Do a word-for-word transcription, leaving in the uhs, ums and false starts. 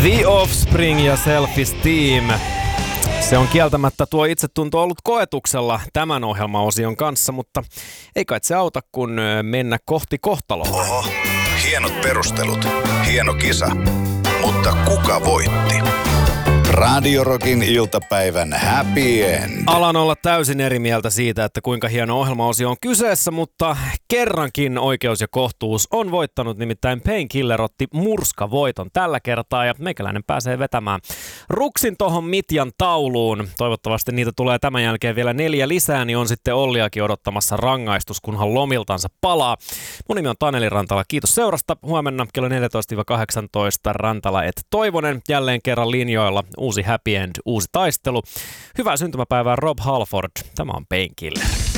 The Offspring ja Self-Esteem. Se on kieltämättä tuo itsetunto ollut koetuksella tämän ohjelmaosion kanssa, mutta ei kai se auta, kun mennä kohti kohtaloa. Oho, hienot perustelut, hieno kisa, mutta kuka voitti? Radio Rockin iltapäivän happy end. Alan olla täysin eri mieltä siitä, että kuinka hieno ohjelmaosio on kyseessä, mutta kerrankin Oikeus ja kohtuus on voittanut, nimittäin Painkiller otti murskavoiton tällä kertaa ja meikäläinen pääsee vetämään ruksin tohon Mitjan tauluun. Toivottavasti niitä tulee tämän jälkeen vielä neljä lisää, niin on sitten Olliakin odottamassa rangaistus, kunhan lomiltansa palaa. Mun nimi on Taneli Rantala, kiitos seurasta. Huomenna kello neljätoista kahdeksantoista Rantala et Toivonen jälleen kerran linjoilla. Uusi happy end, uusi taistelu. Hyvää syntymäpäivää Rob Halford. Tämä on Painkiller.